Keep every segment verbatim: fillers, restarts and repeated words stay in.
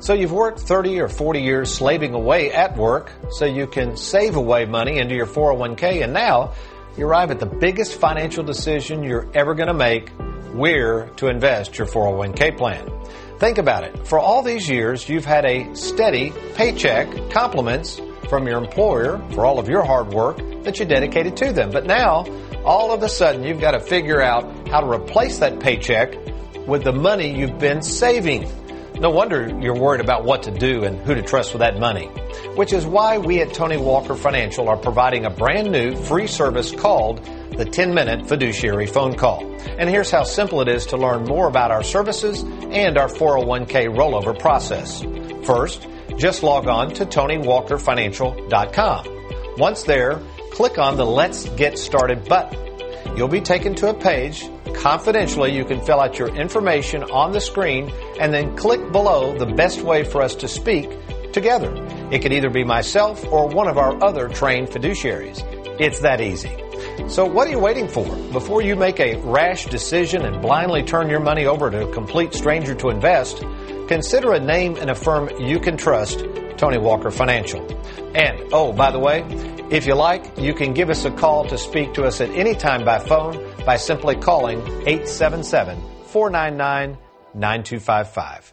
So you've worked thirty or forty years slaving away at work so you can save away money into your four oh one k, and now you arrive at the biggest financial decision you're ever going to make, where to invest your four oh one k plan. Think about it. For all these years, you've had a steady paycheck, compliments from your employer for all of your hard work that you dedicated to them. But now, all of a sudden, you've got to figure out how to replace that paycheck with the money you've been saving. No wonder you're worried about what to do and who to trust with that money, which is why we at Tony Walker Financial are providing a brand new free service called the ten minute Fiduciary Phone Call. And here's how simple it is to learn more about our services and our four oh one k rollover process. First, just log on to Tony Walker Financial dot com. Once there, click on the Let's Get Started button. You'll be taken to a page. Confidentially, you can fill out your information on the screen and then click below the best way for us to speak together. It could either be myself or one of our other trained fiduciaries. It's that easy. So what are you waiting for? Before you make a rash decision and blindly turn your money over to a complete stranger to invest, consider a name and a firm you can trust, Tony Walker Financial. And, oh, by the way, if you like, you can give us a call to speak to us at any time by phone by simply calling eight seven seven, four nine nine, nine two five five.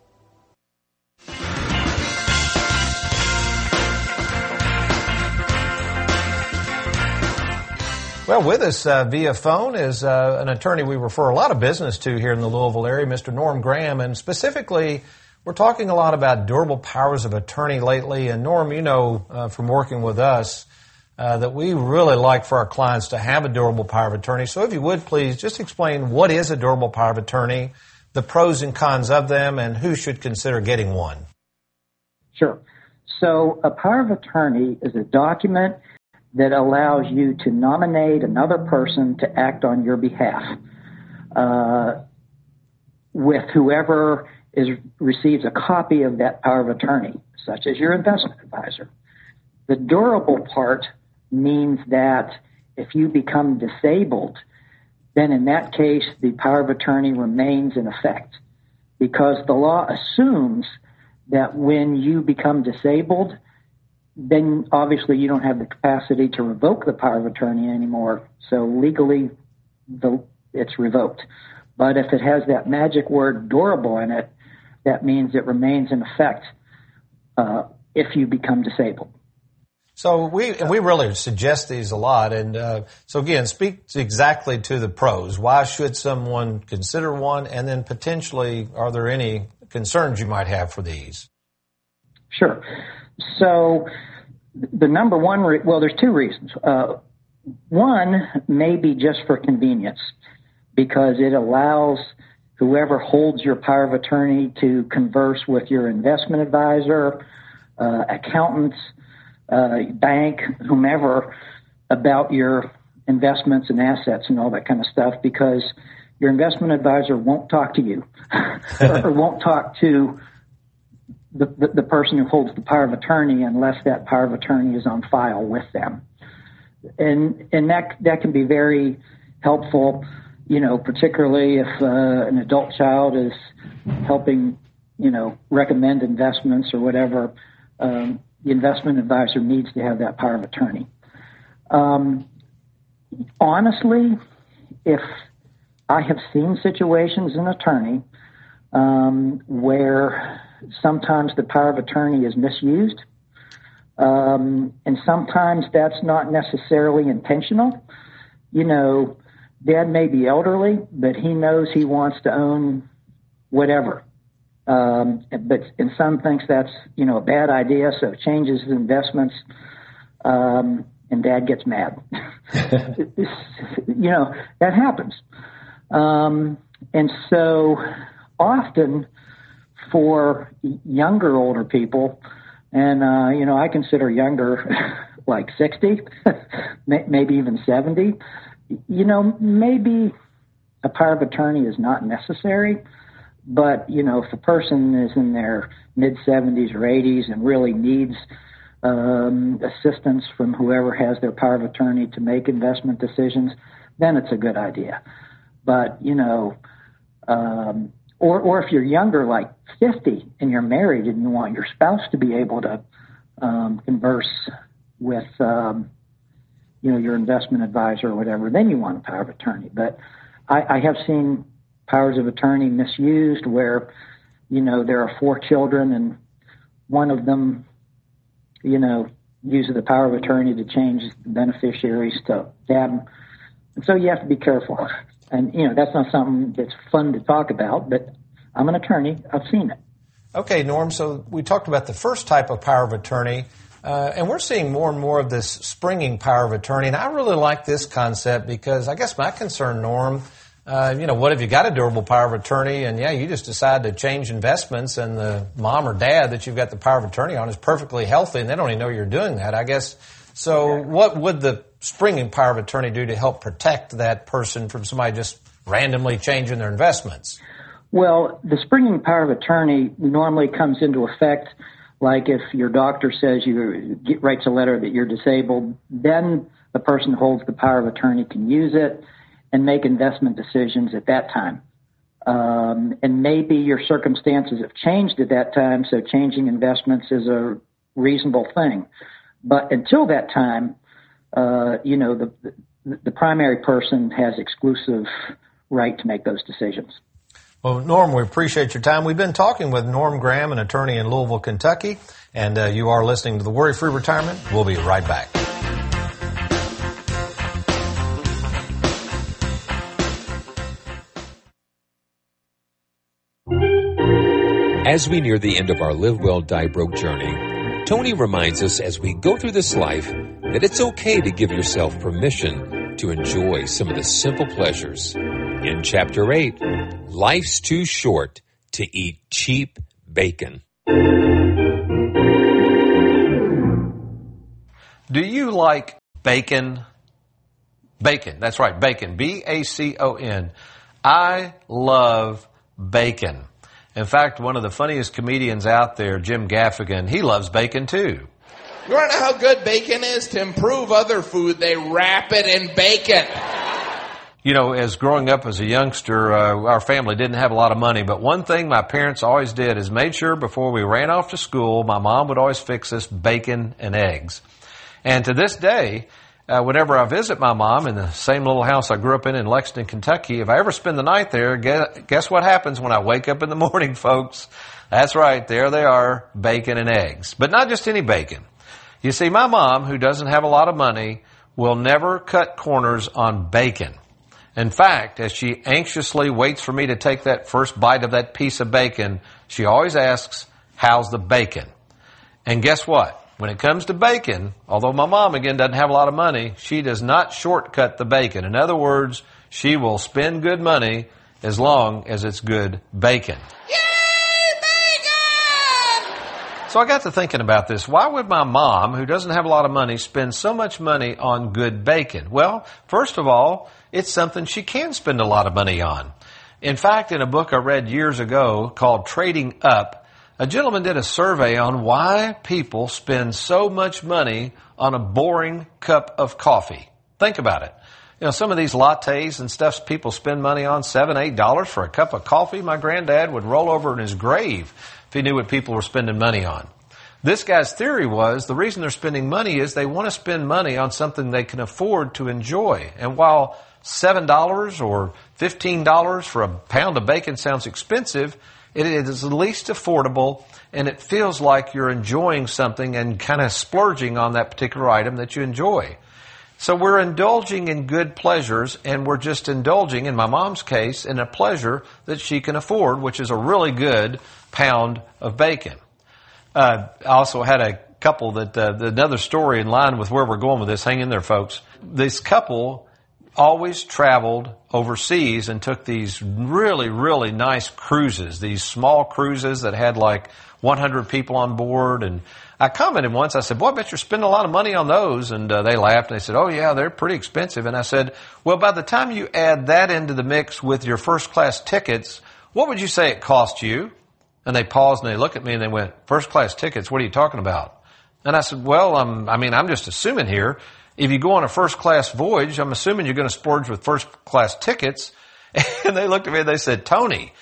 Well, with us uh, via phone is uh, an attorney we refer a lot of business to here in the Louisville area, Mister Norm Graham, and specifically, we're talking a lot about durable powers of attorney lately. And Norm, you know uh, from working with us uh, that we really like for our clients to have a durable power of attorney. So if you would, please just explain what is a durable power of attorney, the pros and cons of them, and who should consider getting one. Sure. So a power of attorney is a document that allows you to nominate another person to act on your behalf uh, with whoever is receives a copy of that power of attorney, such as your investment advisor. The durable part means that if you become disabled, then in that case, the power of attorney remains in effect, because the law assumes that when you become disabled, then obviously you don't have the capacity to revoke the power of attorney anymore. So legally, the, it's revoked. But if it has that magic word durable in it, that means it remains in effect uh, if you become disabled. So we we really suggest these a lot. And uh, so again, speak exactly to the pros. Why should someone consider one? And then potentially, are there any concerns you might have for these? Sure. So the number one, re- well, there's two reasons. Uh, one may be just for convenience, because it allows whoever holds your power of attorney to converse with your investment advisor, uh, accountants, uh, bank, whomever, about your investments and assets and all that kind of stuff, because your investment advisor won't talk to you or, or won't talk to the, the, the person who holds the power of attorney unless that power of attorney is on file with them. And and that that can be very helpful, you know, particularly if uh, an adult child is helping, you know, recommend investments or whatever. Um, the investment advisor needs to have that power of attorney. Um, honestly, if I have seen situations in attorney um, where sometimes the power of attorney is misused, um, and sometimes that's not necessarily intentional. You know, Dad may be elderly, but he knows he wants to own whatever. Um, but and son thinks that's, you know, a bad idea, so changes his investments, um, and Dad gets mad. You know, that happens. Um, and so often for younger older people, and, uh, you know, I consider younger like sixty, maybe even seventy, you know, maybe a power of attorney is not necessary. But, you know, if a person is in their mid-seventies or eighties and really needs um, assistance from whoever has their power of attorney to make investment decisions, then it's a good idea. But, you know, um, or, or if you're younger, like fifty, and you're married and you want your spouse to be able to um, converse with, um, you know, your investment advisor or whatever, then you want a power of attorney. But I, I have seen powers of attorney misused where, you know, there are four children and one of them, you know, uses the power of attorney to change the beneficiaries to dad. And so you have to be careful. And, you know, that's not something that's fun to talk about, but I'm an attorney. I've seen it. Okay, Norm, so we talked about the first type of power of attorney, uh, and we're seeing more and more of this springing power of attorney. And I really like this concept because I guess my concern, Norm, Uh, you know, what if you got a durable power of attorney and, yeah, you just decide to change investments and the mom or dad that you've got the power of attorney on is perfectly healthy and they don't even know you're doing that, I guess. So what would the springing power of attorney do to help protect that person from somebody just randomly changing their investments? Well, the springing power of attorney normally comes into effect like if your doctor says you get, writes a letter that you're disabled, then the person who holds the power of attorney can use it and make investment decisions at that time. Um, and maybe your circumstances have changed at that time, so changing investments is a reasonable thing. But until that time, uh, you know, the, the, the primary person has exclusive right to make those decisions. Well, Norm, we appreciate your time. We've been talking with Norm Graham, an attorney in Louisville, Kentucky, and uh, you are listening to the Worry-Free Retirement. We'll be right back. As we near the end of our Live Well, Die Broke journey, Tony reminds us as we go through this life that it's okay to give yourself permission to enjoy some of the simple pleasures. In Chapter eight, Life's Too Short to Eat Cheap Bacon. Do you like bacon? Bacon, that's right, bacon, B A C O N. I love bacon. In fact, one of the funniest comedians out there, Jim Gaffigan, he loves bacon too. You want to know how good bacon is? To improve other food, they wrap it in bacon. You know, as growing up as a youngster, uh, our family didn't have a lot of money, but one thing my parents always did is made sure before we ran off to school, my mom would always fix us bacon and eggs. And to this day, Uh, whenever I visit my mom in the same little house I grew up in in Lexington, Kentucky, if I ever spend the night there, guess, guess what happens when I wake up in the morning, folks? That's right, there they are, bacon and eggs. But not just any bacon. You see, my mom, who doesn't have a lot of money, will never cut corners on bacon. In fact, as she anxiously waits for me to take that first bite of that piece of bacon, she always asks, how's the bacon? And guess what? When it comes to bacon, although my mom, again, doesn't have a lot of money, she does not shortcut the bacon. In other words, she will spend good money as long as it's good bacon. Yay, bacon! So I got to thinking about this. Why would my mom, who doesn't have a lot of money, spend so much money on good bacon? Well, first of all, it's something she can spend a lot of money on. In fact, in a book I read years ago called Trading Up, a gentleman did a survey on why people spend so much money on a boring cup of coffee. Think about it. You know, some of these lattes and stuff people spend money on, seven, eight dollars for a cup of coffee. My granddad would roll over in his grave if he knew what people were spending money on. This guy's theory was the reason they're spending money is they want to spend money on something they can afford to enjoy. And while seven dollars or fifteen dollars for a pound of bacon sounds expensive, it is the least affordable, and it feels like you're enjoying something and kind of splurging on that particular item that you enjoy. So we're indulging in good pleasures, and we're just indulging, in my mom's case, in a pleasure that she can afford, which is a really good pound of bacon. Uh, I also had a couple that, uh, another story in line with where we're going with this. Hang in there, folks. This couple always traveled overseas and took these really, really nice cruises, these small cruises that had like one hundred people on board. And I commented once, I said, boy, I bet you're spending a lot of money on those. And uh, they laughed and they said, oh yeah, they're pretty expensive. And I said, well, by the time you add that into the mix with your first class tickets, what would you say it cost you? And they paused and they looked at me and they went, first class tickets, what are you talking about? And I said, well, um, I mean, I'm just assuming here, if you go on a first-class voyage, I'm assuming you're going to splurge with first-class tickets. And they looked at me and they said, Tony,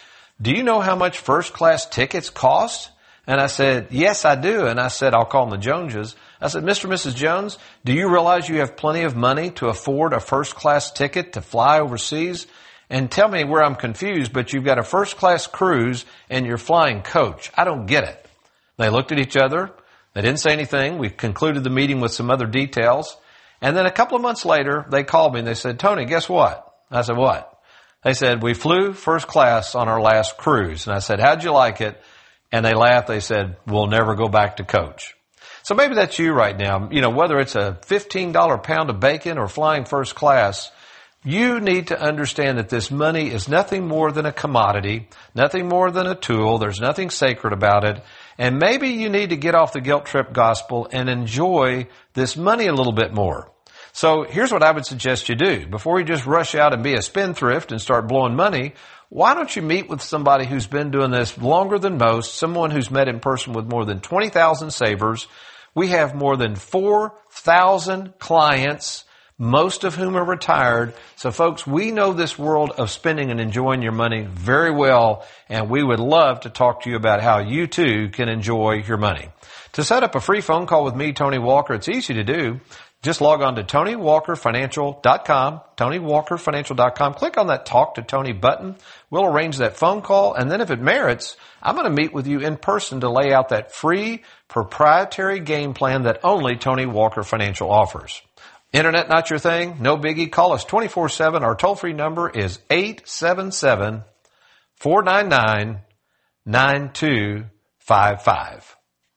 do you know how much first class tickets cost? And I said, yes, I do. And I said, I'll call them the Joneses. I said, Mister and Missus Jones, do you realize you have plenty of money to afford a first class ticket to fly overseas? And tell me where I'm confused, but you've got a first class cruise and you're flying coach. I don't get it. They looked at each other. They didn't say anything. We concluded the meeting with some other details. And then a couple of months later, they called me and they said, Tony, guess what? I said, what? They said, we flew first class on our last cruise. And I said, how'd you like it? And they laughed. They said, we'll never go back to coach. So maybe that's you right now. You know, whether it's a fifteen dollars pound of bacon or flying first class, you need to understand that this money is nothing more than a commodity, nothing more than a tool. There's nothing sacred about it. And maybe you need to get off the guilt trip gospel and enjoy this money a little bit more. So here's what I would suggest you do. Before you just rush out and be a spendthrift and start blowing money, why don't you meet with somebody who's been doing this longer than most, someone who's met in person with more than twenty thousand savers. We have more than four thousand clients, most of whom are retired. So folks, we know this world of spending and enjoying your money very well, and we would love to talk to you about how you too can enjoy your money. To set up a free phone call with me, Tony Walker, it's easy to do. Just log on to Tony Walker Financial dot com, Tony Walker Financial dot com. Click on that Talk to Tony button. We'll arrange that phone call, and then if it merits, I'm going to meet with you in person to lay out that free proprietary game plan that only Tony Walker Financial offers. Internet not your thing? No biggie. Call us twenty-four seven. Our toll-free number is eight seven seven, four nine nine, nine two five five.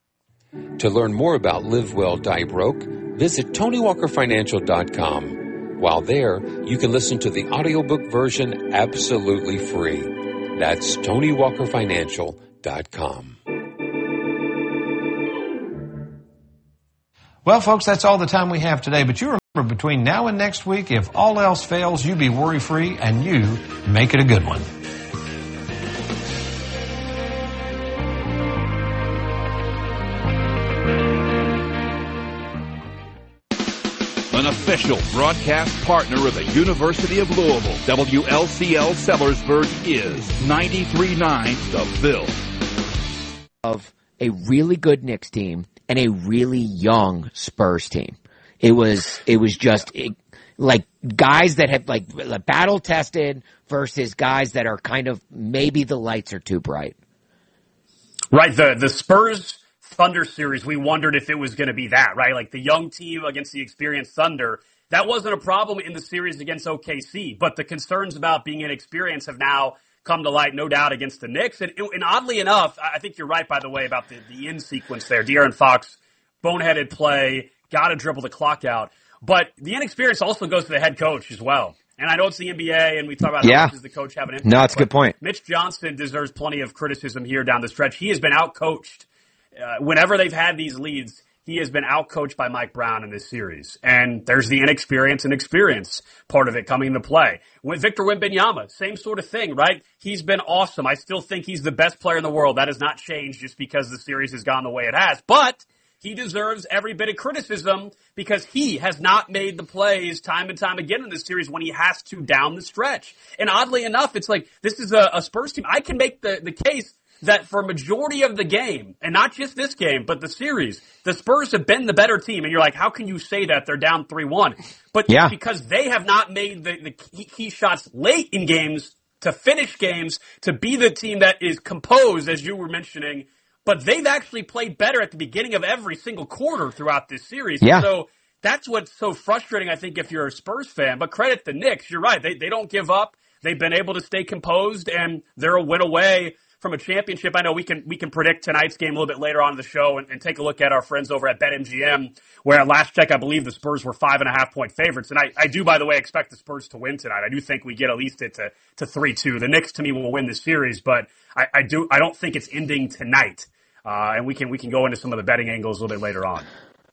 To learn more about Live Well, Die Broke, visit Tony Walker Financial dot com. While there, you can listen to the audiobook version absolutely free. That's Tony Walker Financial dot com. Well, folks, that's all the time we have today. But you remember, between now and next week, if all else fails, you be worry-free and you make it a good one. An official broadcast partner of the University of Louisville, W L C L Sellersburg is ninety-three point nine The Ville. Of a really good Knicks team and a really young Spurs team. It was, it was just it, like guys that have like battle tested versus guys that are kind of maybe the lights are too bright. Right. The, the Spurs Thunder series, we wondered if it was going to be that, right? Like the young team against the experienced Thunder. That wasn't a problem in the series against O K C, but the concerns about being inexperienced have now come to light, no doubt, against the Knicks. And, and oddly enough, I think you're right, by the way, about the, the in sequence there. De'Aaron Fox, boneheaded play, got to dribble the clock out. But the inexperience also goes to the head coach as well. And I know it's the N B A, and we talk about yeah. how much does the coach have an impact. No, that's a good point. Mitch Johnson deserves plenty of criticism here down the stretch. He has been outcoached. Uh, whenever they've had these leads, he has been outcoached by Mike Brown in this series. And there's the inexperience and experience part of it coming into play. With Victor Wembanyama, same sort of thing, right? He's been awesome. I still think he's the best player in the world. That has not changed just because the series has gone the way it has. But he deserves every bit of criticism because he has not made the plays time and time again in this series when he has to down the stretch. And oddly enough, it's like this is a, a Spurs team. I can make the, the case that for a majority of the game, and not just this game, but the series, the Spurs have been the better team. And you're like, how can you say that they're down three one? But yeah. because they have not made the, the key, key shots late in games to finish games, to be the team that is composed, as you were mentioning. But they've actually played better at the beginning of every single quarter throughout this series. Yeah. So that's what's so frustrating, I think, if you're a Spurs fan. But credit the Knicks. You're right. They, they don't give up. They've been able to stay composed, and they're a win away from a championship. I know we can we can predict tonight's game a little bit later on in the show and, and take a look at our friends over at BetMGM, where at last check, I believe the Spurs were five and a half point favorites. And I, I do, by the way, expect the Spurs to win tonight. I do think we get at least it to, to three two. The Knicks, to me, will win this series, but I, I do I don't think it's ending tonight. Uh, and we can we can go into some of the betting angles a little bit later on.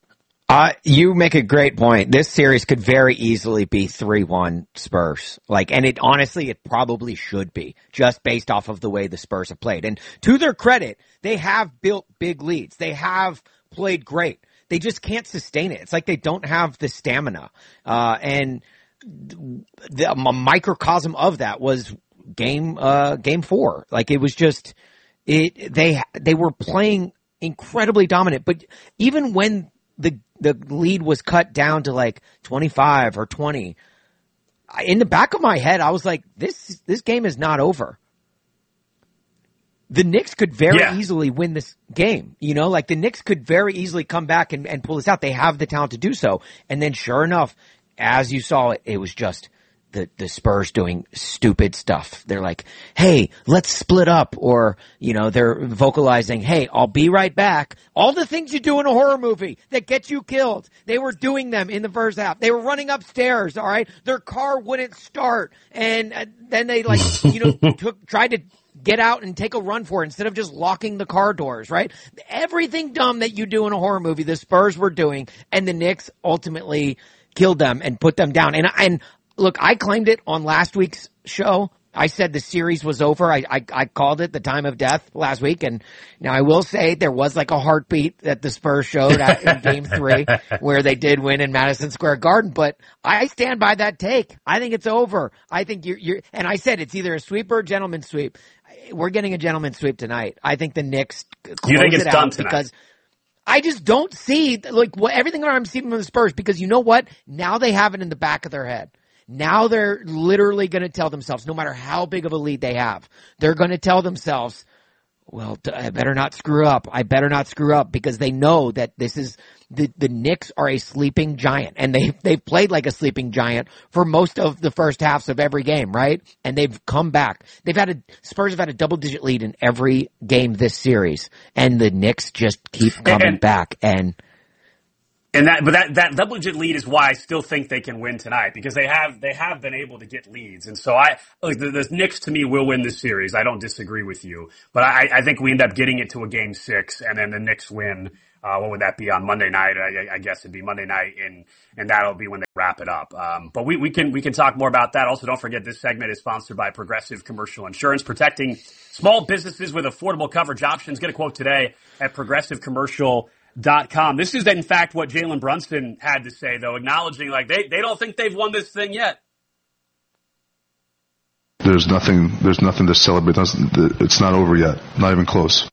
Uh, you make a great point. This series could very easily be three one Spurs. Like, and it honestly, it probably should be, just based off of the way the Spurs have played. And to their credit, they have built big leads. They have played great. They just can't sustain it. It's like they don't have the stamina. Uh, and the, a microcosm of that was game, uh, game four. Like it was just, it, they, they were playing incredibly dominant, but even when the, the lead was cut down to like twenty-five or twenty, in the back of my head, I was like, this, this game is not over. The Knicks could very yeah. easily win this game. You know, like the Knicks could very easily come back and, and pull this out. They have the talent to do so. And then sure enough, as you saw it, it was just the, the Spurs doing stupid stuff. They're like, hey, let's split up. Or, you know, they're vocalizing, hey, I'll be right back. All the things you do in a horror movie that get you killed. They were doing them in the first half. They were running upstairs. All right. Their car wouldn't start. And uh, then they like, you know, took, tried to get out and take a run for it instead of just locking the car doors, right? Everything dumb that you do in a horror movie, the Spurs were doing, and the Knicks ultimately killed them and put them down. And, and look, I claimed it on last week's show. I said the series was over. I, I, I called it the time of death last week. And now I will say there was like a heartbeat that the Spurs showed at, in game three where they did win in Madison Square Garden. But I stand by that take. I think it's over. I think you're, you're, and I said it's either a sweep or a gentleman's sweep. We're getting a gentleman's sweep tonight. I think the Knicks close you think it's it done out tonight? Because I just don't see like what everything I'm seeing from the Spurs, because you know what? Now they have it in the back of their head. Now they're literally going to tell themselves, no matter how big of a lead they have, they're going to tell themselves, well, I better not screw up. I better not screw up, because they know that this is the, the Knicks are a sleeping giant, and they, they've played like a sleeping giant for most of the first halves of every game, right? And they've come back. They've had a, Spurs have had a double digit lead in every game this series, and the Knicks just keep coming and, back and, And that, but that, that double digit lead is why I still think they can win tonight, because they have, they have been able to get leads. And so I, look, the, the Knicks to me will win this series. I don't disagree with you, but I, I think we end up getting it to a game six, and then the Knicks win. Uh, what would that be on Monday night? I, I guess it'd be Monday night, and, and that'll be when they wrap it up. Um, but we, we can, we can talk more about that. Also, don't forget this segment is sponsored by Progressive Commercial Insurance, protecting small businesses with affordable coverage options. Get a quote today at Progressive Commercial Dot com. This is, in fact, what Jalen Brunson had to say, though, acknowledging like they, they don't think they've won this thing yet. There's nothing. There's nothing to celebrate. It's not over yet. Not even close.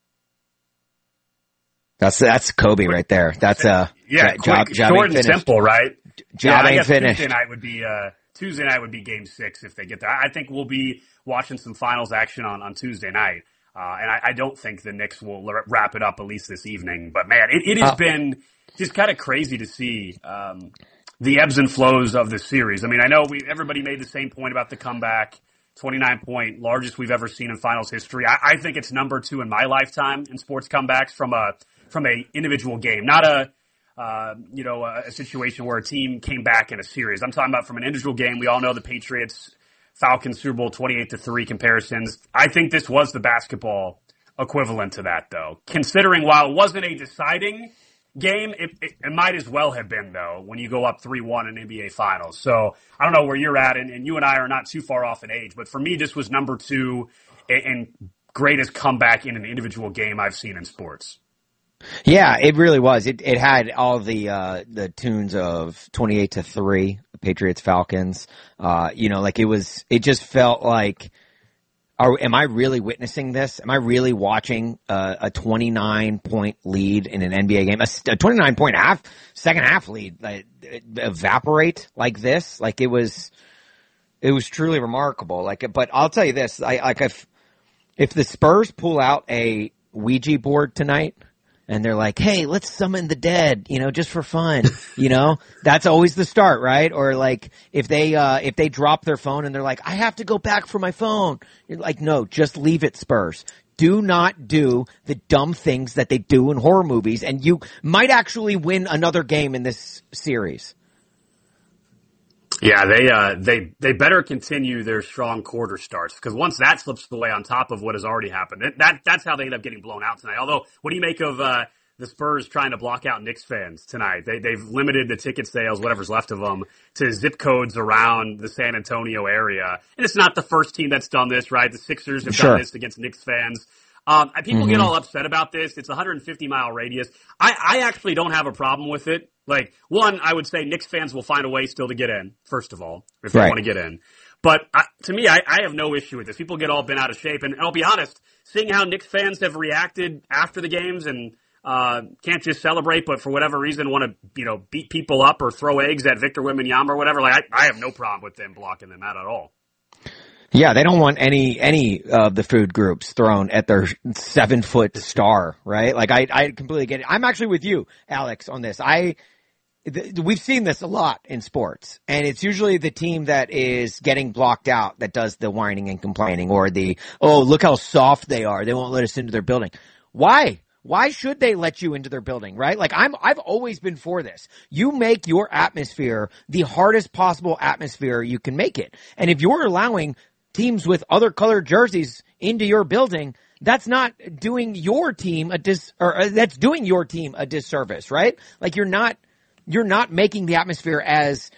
That's that's Kobe right there. That's uh yeah, job, quick, job short and simple, right? Job yeah, ain't I guess finished. Tuesday night would be uh Tuesday night would be game six if they get there. I think we'll be watching some finals action on, on Tuesday night. Uh, and I, I don't think the Knicks will l- wrap it up at least this evening. But man, it, it has uh, been just kind of crazy to see um, the ebbs and flows of the series. I mean, I know we everybody made the same point about the comeback, twenty-nine point, largest we've ever seen in finals history. I, I think it's number two in my lifetime in sports comebacks from a from a individual game, not a uh, you know a, a situation where a team came back in a series. I'm talking about from an individual game. We all know the Patriots Falcons Super Bowl twenty-eight to three comparisons. I think this was the basketball equivalent to that, though. Considering while it wasn't a deciding game, it, it, it might as well have been, though, when you go up three one in N B A Finals. So I don't know where you're at, and, and you and I are not too far off in age, but for me, this was number two and, and greatest comeback in an individual game I've seen in sports. Yeah, it really was. It it had all the uh the tunes of twenty-eight to three, Patriots Falcons. Uh you know, like it was it just felt like are am I really witnessing this? Am I really watching uh, a twenty-nine point lead in an N B A game? A, a twenty-nine point half second half lead like, evaporate like this? Like it was it was truly remarkable. Like but I'll tell you this, I like if if the Spurs pull out a Ouija board tonight, and they're like, hey, let's summon the dead, you know, just for fun, you know, that's always the start, right? Or like if they, uh, if they drop their phone and they're like, I have to go back for my phone. You're like, no, just leave it, Spurs. Do not do the dumb things that they do in horror movies, and you might actually win another game in this series. Yeah, they uh, they they better continue their strong quarter starts, because once that slips away on top of what has already happened, that that's how they end up getting blown out tonight. Although, what do you make of uh, the Spurs trying to block out Knicks fans tonight? They they've limited the ticket sales, whatever's left of them, to zip codes around the San Antonio area. And it's not the first team that's done this, right? The Sixers have sure. done this against Knicks fans. Um, people mm-hmm. get all upset about this. It's a one hundred fifty mile radius. I, I actually don't have a problem with it. Like, one, I would say Knicks fans will find a way still to get in, first of all, if they right. want to get in. But I, to me, I, I have no issue with this. People get all bent out of shape. And I'll be honest, seeing how Knicks fans have reacted after the games and uh, can't just celebrate, but for whatever reason want to, you know, beat people up or throw eggs at Victor Wembanyama or whatever, like I, I have no problem with them blocking them out at all. Yeah, they don't want any any of the food groups thrown at their seven foot star, right? Like I, I completely get it. I'm actually with you, Alex, on this. I th- we've seen this a lot in sports, and it's usually the team that is getting blocked out that does the whining and complaining, or the oh look how soft they are, they won't let us into their building. Why? Why should they let you into their building, right? Like I'm, I've always been for this. You make your atmosphere the hardest possible atmosphere you can make it, and if you're allowing teams with other colored jerseys into your building, that's not doing your team a dis, or uh, that's doing your team a disservice, right? Like you're not, you're not making the atmosphere as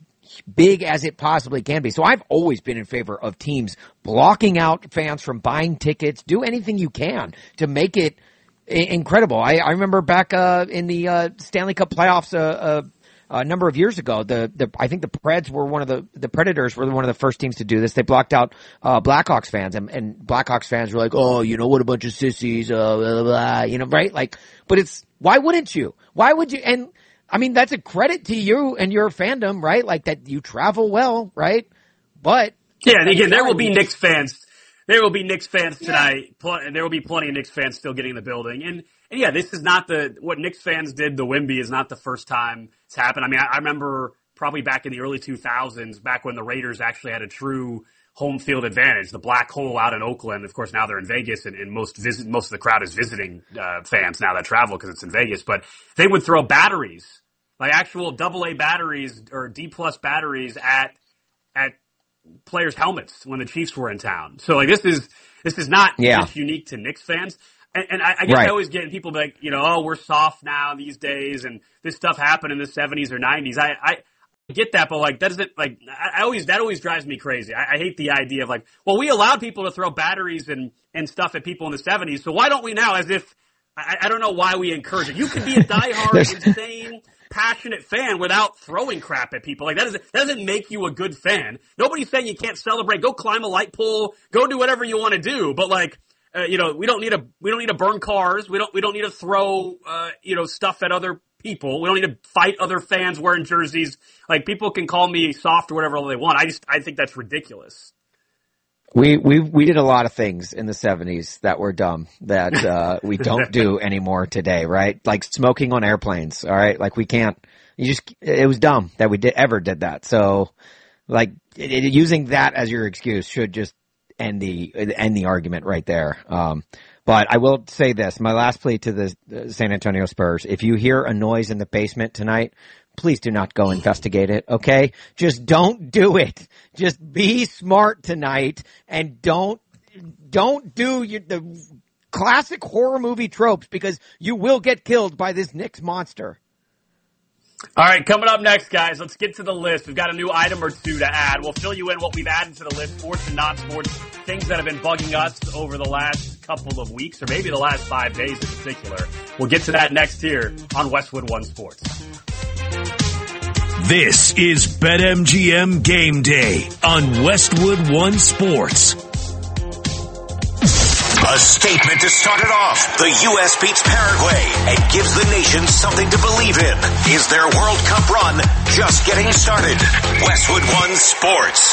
big as it possibly can be. So I've always been in favor of teams blocking out fans from buying tickets. Do anything you can to make it I- incredible. I, I remember back uh, in the uh, Stanley Cup playoffs, uh, uh a number of years ago, the, the, I think the Preds were one of the, the Predators were one of the first teams to do this. They blocked out, uh, Blackhawks fans, and, and Blackhawks fans were like, oh, you know what, a bunch of sissies, uh, blah, blah, blah, you know, right? Like, but it's, why wouldn't you? Why would you? And, I mean, that's a credit to you and your fandom, right? Like that you travel well, right? But. Yeah, and again, there will be Knicks fans. There will be Knicks fans tonight, yeah. and there will be plenty of Knicks fans still getting in the building. And, and yeah, this is not the, what Knicks fans did to Wemby is not the first time it's happened. I mean, I, I remember probably back in the early two thousands, back when the Raiders actually had a true home field advantage, the black hole out in Oakland. Of course, now they're in Vegas, and, and most visit, most of the crowd is visiting, uh, fans now that travel because it's in Vegas. But they would throw batteries, like actual double A batteries or D plus batteries at, at, players' helmets when the Chiefs were in town. So like this is this is not yeah. just unique to Knicks fans. And, and I, I guess right. I always get people like, you know, oh, we're soft now these days, and this stuff happened in the seventies or nineties. I, I get that, but like that doesn't like I, I always that always drives me crazy. I, I hate the idea of like, well, we allowed people to throw batteries and and stuff at people in the seventies, so why don't we now? As if I, I don't know why we encourage it. You can be a diehard, insane, passionate fan without throwing crap at people. Like that doesn't, that doesn't make you a good fan. Nobody's saying you can't celebrate. Go climb a light pole. Go do whatever you want to do. But like, uh, you know, we don't need to, we don't need to burn cars. We don't, we don't need to throw, uh, you know, stuff at other people. We don't need to fight other fans wearing jerseys. Like people can call me soft or whatever they want. I just, I think that's ridiculous. We, we, we did a lot of things in the seventies that were dumb that, uh, we don't do anymore today, right? Like smoking on airplanes, all right? Like we can't, you just, it was dumb that we did, ever did that. So, like, it, it, using that as your excuse should just end the, end the argument right there. Um, but I will say this, my last plea to the, the San Antonio Spurs, if you hear a noise in the basement tonight, please do not go investigate it, okay? Just don't do it. Just be smart tonight and don't, don't do your, the classic horror movie tropes because you will get killed by this Knicks monster. All right, coming up next, guys, let's get to the list. We've got a new item or two to add. We'll fill you in what we've added to the list, sports and non-sports, things that have been bugging us over the last couple of weeks or maybe the last five days in particular. We'll get to that next here on Westwood One Sports. This is BetMGM Game Day on Westwood One Sports. A statement to start it off. The U S beats Paraguay and gives the nation something to believe in. Is their World Cup run just getting started? Westwood One Sports.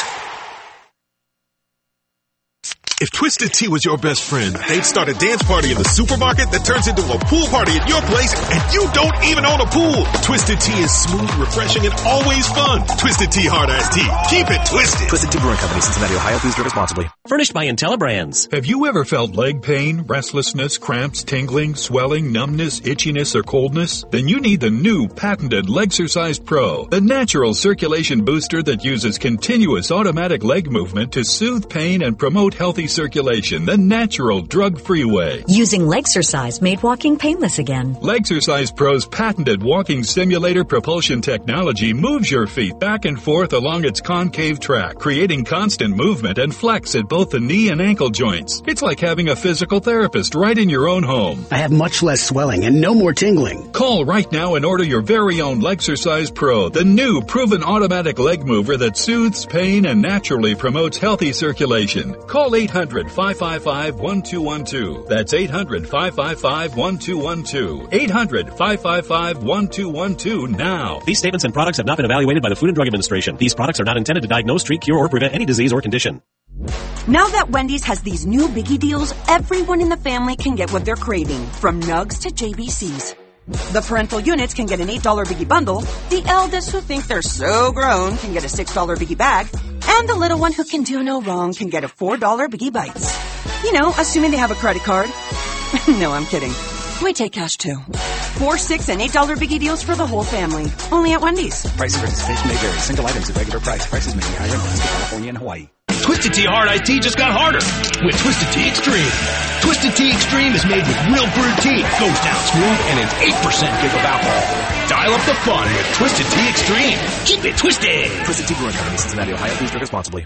If Twisted Tea was your best friend, they'd start a dance party in the supermarket that turns into a pool party at your place, and you don't even own a pool. Twisted Tea is smooth, refreshing, and always fun. Twisted Tea Hard Ice Tea. Keep it twisted. Twisted Tea Brewing Company, Cincinnati, Ohio. Please drink responsibly. Furnished by IntelliBrands. Have you ever felt leg pain, restlessness, cramps, tingling, swelling, numbness, itchiness, or coldness? Then you need the new patented Legsercise Pro, the natural circulation booster that uses continuous automatic leg movement to soothe pain and promote healthy circulation the natural, drug-free way. Using Legsercise made walking painless again. Legsercise Pro's patented walking simulator propulsion technology moves your feet back and forth along its concave track, creating constant movement and flex at both the knee and ankle joints. It's like having a physical therapist right in your own home. I have much less swelling and no more tingling. Call right now and order your very own Legsercise Pro, the new proven automatic leg mover that soothes pain and naturally promotes healthy circulation. Call eight hundred, five five five, one two one two. That's eight hundred, five five five, one two one two. eight hundred, five five five, one two one two now. These statements and products have not been evaluated by the Food and Drug Administration. These products are not intended to diagnose, treat, cure, or prevent any disease or condition. Now that Wendy's has these new biggie deals, everyone in the family can get what they're craving, from nugs to J B Cs. The parental units can get an eight dollar biggie bundle, the eldest who think they're so grown can get a six dollar biggie bag, and the little one who can do no wrong can get a four dollar biggie bites. You know, assuming they have a credit card. No, I'm kidding. We take cash too. Four, six, and eight dollar biggie deals for the whole family. Only at Wendy's. Price and participation may vary. Single items at regular price. Prices may be higher in Alaska, California, and Hawaii. Twisted Tea Hard Iced Tea just got harder with Twisted Tea Extreme. Twisted Tea Extreme is made with real brewed tea, goes down smooth, and an eight percent kick of alcohol. Dial up the fun with Twisted Tea Extreme. Keep it twisted. Twisted Tea Brewing Company, Cincinnati, Ohio. Please drink responsibly.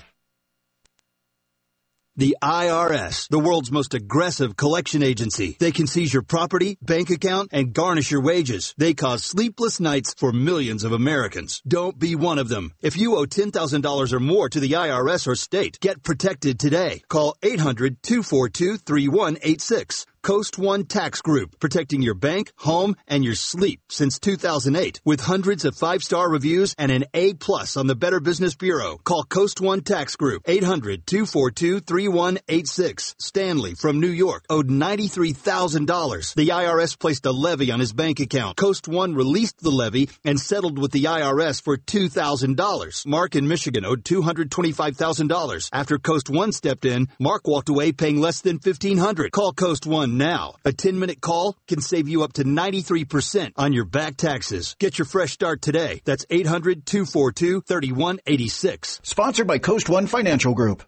The I R S, the world's most aggressive collection agency. They can seize your property, bank account, and garnish your wages. They cause sleepless nights for millions of Americans. Don't be one of them. If you owe ten thousand dollars or more to the I R S or state, get protected today. Call eight hundred, two four two, three one eight six. Coast One Tax Group, protecting your bank, home, and your sleep since two thousand eight. With hundreds of five-star reviews and an A plus on the Better Business Bureau. Call Coast One Tax Group, eight hundred, two four two, three one eight six. Stanley from New York owed ninety-three thousand dollars. The I R S placed a levy on his bank account. Coast One released the levy and settled with the I R S for two thousand dollars. Mark in Michigan owed two hundred twenty-five thousand dollars. After Coast One stepped in, Mark walked away paying less than fifteen hundred dollars. Call Coast One now. A ten-minute call can save you up to ninety-three percent on your back taxes. Get your fresh start today. That's eight hundred, two four two, three one eight six. Sponsored by Coast One Financial Group.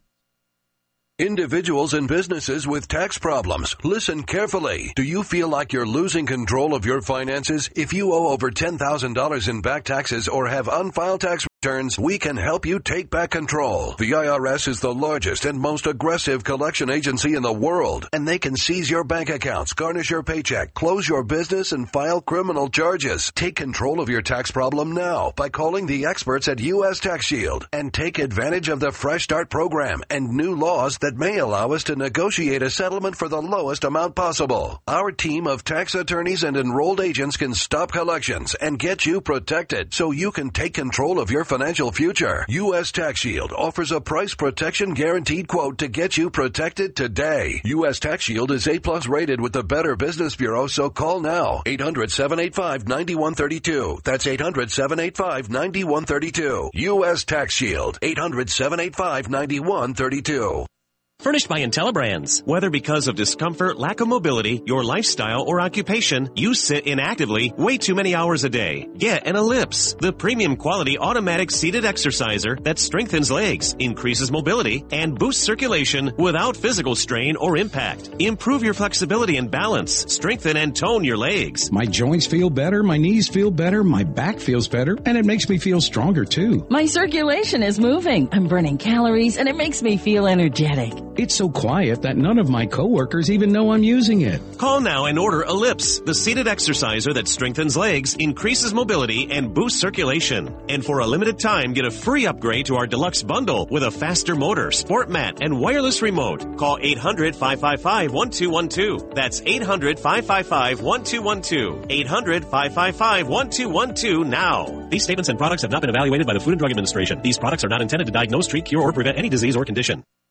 Individuals and businesses with tax problems, listen carefully. Do you feel like you're losing control of your finances? If you owe over ten thousand dollars in back taxes or have unfiled tax returns, we can help you take back control. The I R S is the largest and most aggressive collection agency in the world, and they can seize your bank accounts, garnish your paycheck, close your business, and file criminal charges. Take control of your tax problem now by calling the experts at U S Tax Shield and take advantage of the Fresh Start program and new laws that may allow us to negotiate a settlement for the lowest amount possible. Our team of tax attorneys and enrolled agents can stop collections and get you protected so you can take control of your financial future. U S Tax Shield offers a price protection guaranteed quote to get you protected today. U S Tax Shield is A plus rated with the Better Business Bureau, so call now. eight hundred, seven eight five, nine one three two. That's eight hundred, seven eight five, nine one three two. U S Tax Shield. eight hundred, seven eight five, nine one three two. Furnished by IntelliBrands. Whether because of discomfort, lack of mobility, your lifestyle, or occupation, you sit inactively way too many hours a day. Get an Ellipse, the premium quality automatic seated exerciser that strengthens legs, increases mobility, and boosts circulation without physical strain or impact. Improve your flexibility and balance. Strengthen and tone your legs. My joints feel better, my knees feel better, my back feels better, and it makes me feel stronger too. My circulation is moving. I'm burning calories, and it makes me feel energetic. It's so quiet that none of my coworkers even know I'm using it. Call now and order Ellipse, the seated exerciser that strengthens legs, increases mobility, and boosts circulation. And for a limited time, get a free upgrade to our deluxe bundle with a faster motor, sport mat, and wireless remote. Call eight hundred, five five five, one two one two. That's eight hundred, five five five, one two one two. eight hundred, five five five, one two one two now. These statements and products have not been evaluated by the Food and Drug Administration. These products are not intended to diagnose, treat, cure, or prevent any disease or condition.